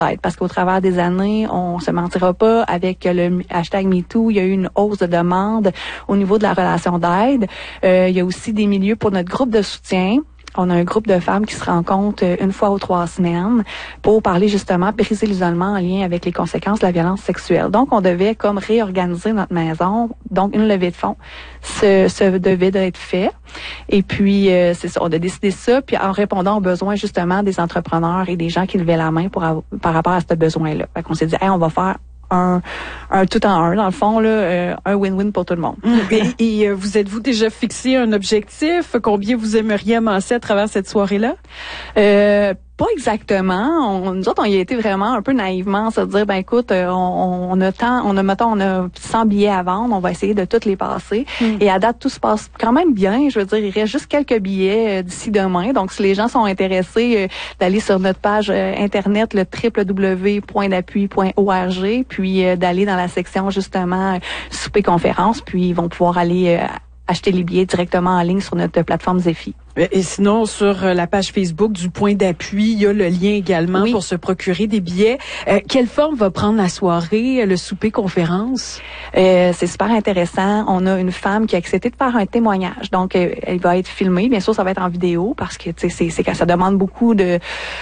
Parce qu'au travers des années, on se mentira pas, avec le hashtag MeToo, il y a eu une hausse de demande au niveau de la relation d'aide. Il y a aussi des milieux pour notre groupe de soutien. On a un groupe de femmes qui se rencontrent une fois ou 3 semaines pour parler justement, briser l'isolement en lien avec les conséquences de la violence sexuelle. Donc, on devait comme réorganiser notre maison. Donc, une levée de fonds se devait d'être fait. Et puis, c'est ça, on a décidé ça, puis en répondant aux besoins justement des entrepreneurs et des gens qui levaient la main par rapport à ce besoin-là. Fait qu'on s'est dit, hey, on va faire un tout en un, dans le fond, là, un win-win pour tout le monde. Et vous êtes-vous déjà fixé un objectif? Combien vous aimeriez amasser à travers cette soirée-là? Pas exactement. Nous autres, on y a été vraiment un peu naïvement, se dire, ben écoute, on a 100 billets à vendre, on va essayer de tous les passer. Et à date, tout se passe quand même bien. Je veux dire, il reste juste quelques billets d'ici demain. Donc, si les gens sont intéressés, d'aller sur notre page internet, le www.pointdappui.org, puis d'aller dans la section justement souper conférence, puis ils vont pouvoir aller acheter les billets directement en ligne sur notre plateforme Zephy. Et sinon, sur la page Facebook du Point d'appui, il y a le lien également pour se procurer des billets. Quelle forme va prendre la soirée, le souper conférence? C'est super intéressant. On a une femme qui a accepté de faire un témoignage. Donc, elle va être filmée. Bien sûr, ça va être en vidéo parce que c'est que ça demande beaucoup de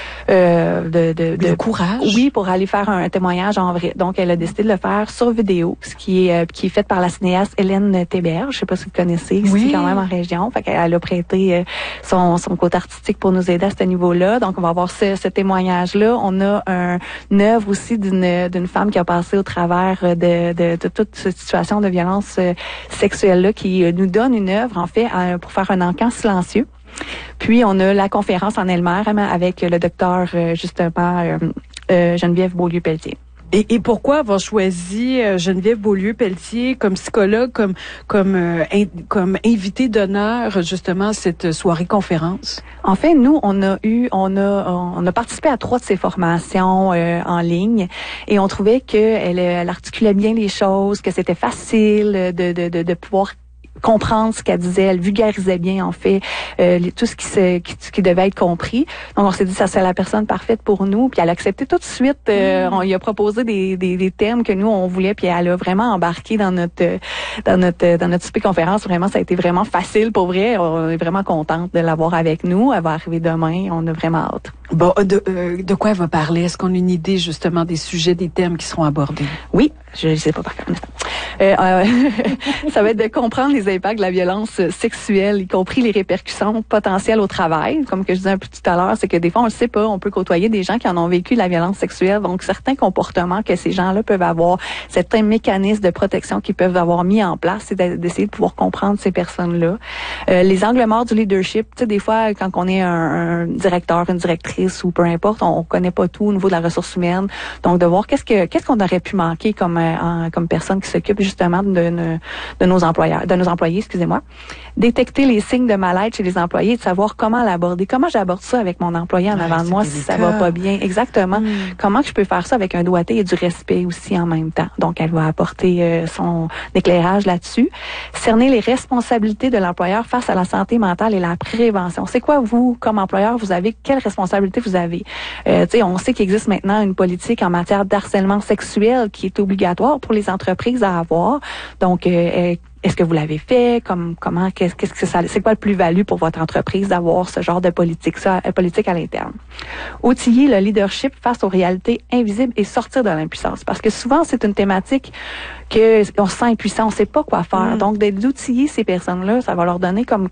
courage. Oui, pour aller faire un témoignage en vrai. Donc, elle a décidé de le faire sur vidéo, ce qui est fait par la cinéaste Hélène Théberge. Je sais pas si vous connaissez, ici quand même en région. Fait qu'elle a prêté son côté artistique pour nous aider à ce niveau-là. Donc, on va avoir ce témoignage-là. On a une œuvre aussi d'une femme qui a passé au travers de toute cette situation de violence sexuelle-là, qui nous donne une œuvre, en fait, pour faire un encan silencieux. Puis, on a la conférence en elle-même avec le docteur, justement, Geneviève Beaulieu-Pelletier. Et pourquoi avoir choisi Geneviève Beaulieu-Pelletier comme psychologue, comme invitée d'honneur justement à cette soirée conférence? En fait, nous, on a participé à 3 de ces formations en ligne, et on trouvait que elle articulait bien les choses, que c'était facile de pouvoir comprendre ce qu'elle disait, elle vulgarisait bien en fait tout ce qui devait être compris. Donc on s'est dit ça c'est la personne parfaite pour nous, puis elle a accepté tout de suite. On lui a proposé des thèmes que nous on voulait, puis elle a vraiment embarqué dans notre souper conférence. Vraiment, ça a été vraiment facile pour vrai. On est vraiment contente de l'avoir avec nous. Elle va arriver demain. On a vraiment hâte. Bon, de quoi elle va parler? Est-ce qu'on a une idée justement des sujets, des thèmes qui seront abordés? Oui, je sais pas par cœur. Ça va être de comprendre les impacts de la violence sexuelle, y compris les répercussions potentielles au travail. Comme que je disais un peu tout à l'heure, c'est que des fois, on le sait pas, on peut côtoyer des gens qui en ont vécu la violence sexuelle. Donc, certains comportements que ces gens-là peuvent avoir, certains mécanismes de protection qu'ils peuvent avoir mis en place, c'est d'essayer de pouvoir comprendre ces personnes-là. Les angles morts du leadership, tu sais, des fois, quand on est un directeur, une directrice ou peu importe, on connaît pas tout au niveau de la ressource humaine. Donc, de voir qu'est-ce qu'on aurait pu manquer comme personne qui s'occupe justement de nos employés, excusez-moi. Détecter les signes de mal-être chez les employés, de savoir comment l'aborder. Comment j'aborde ça avec mon employé en avant de moi si ça va pas bien. Exactement. Comment je peux faire ça avec un doigté et du respect aussi en même temps. Donc, elle va apporter son éclairage là-dessus. Cerner les responsabilités de l'employeur face à la santé mentale et la prévention. C'est quoi, vous, comme employeur, vous avez, quelle responsabilité vous avez? Tu sais, on sait qu'il existe maintenant une politique en matière d'harcèlement sexuel qui est obligatoire pour les entreprises à avoir. Donc, est-ce que vous l'avez fait? Comment, qu'est-ce que ça, c'est quoi le plus-value pour votre entreprise d'avoir ce genre de politique à l'interne? Outiller le leadership face aux réalités invisibles et sortir de l'impuissance. Parce que souvent, c'est une thématique que on se sent impuissant, on sait pas quoi faire. Donc, d'outiller ces personnes-là, ça va leur donner comme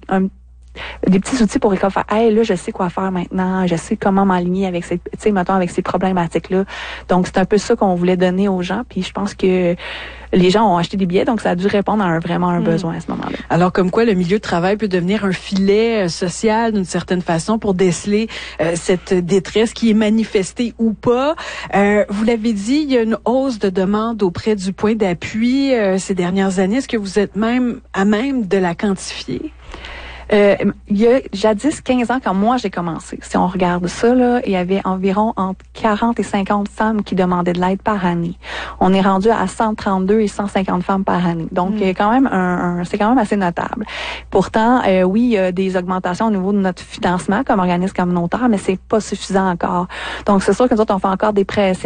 des petits outils pour faire, hey, là, je sais quoi faire maintenant, je sais comment m'aligner avec avec ces problématiques-là. Donc, c'est un peu ça qu'on voulait donner aux gens, puis je pense que les gens ont acheté des billets, donc ça a dû répondre à vraiment un besoin à ce moment-là. Alors, comme quoi, le milieu de travail peut devenir un filet social d'une certaine façon pour déceler cette détresse qui est manifestée ou pas. Vous l'avez dit, il y a une hausse de demande auprès du Point d'appui ces dernières années. Est-ce que vous êtes même à même de la quantifier? Il y a jadis 15 ans, quand moi j'ai commencé, si on regarde ça, là, il y avait environ entre 40 et 50 femmes qui demandaient de l'aide par année. On est rendu à 132 et 150 femmes par année. Donc, il y a quand même c'est quand même assez notable. Pourtant, oui, il y a des augmentations au niveau de notre financement comme organisme communautaire, mais c'est pas suffisant encore. Donc, c'est sûr que nous autres, on fait encore des pressions